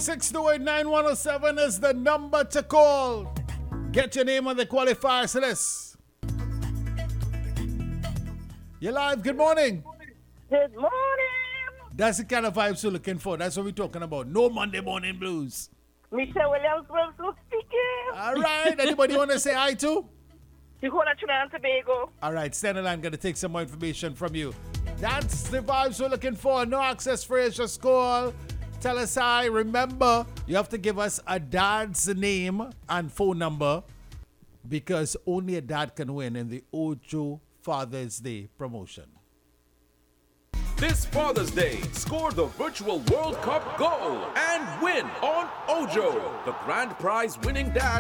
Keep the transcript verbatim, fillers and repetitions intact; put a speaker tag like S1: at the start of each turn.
S1: six two eight, nine one oh seven is the number to call. Get your name on the qualifiers list. You're live. Good morning.
S2: Good morning.
S1: That's the kind of vibes we're looking for. That's what we're talking about. No Monday morning blues.
S2: Michelle Williams Wilson speaking.
S1: All right. Anybody want to say hi to?
S2: You call that Trinidad and Tobago.
S1: All right. Stand in line. Going to take some more information from you. That's the vibes we're looking for. No access phrase. Just call. Tell us hi. Remember, you have to give us a dad's name and phone number because only a dad can win in the Ojo Father's Day promotion.
S3: This Father's Day, score the virtual World Cup goal and win on Ojo, the grand prize winning dad